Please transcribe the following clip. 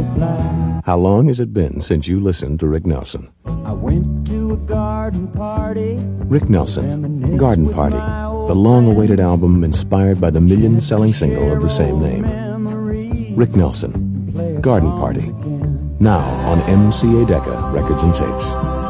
butterfly. How long has it been since you listened to Rick Nelson? I went to a garden party. Rick Nelson, Garden Party, the long-awaited album inspired by the million-selling single of the same name. Rick Nelson, Garden Party, now on MCA Decca Records and Tapes.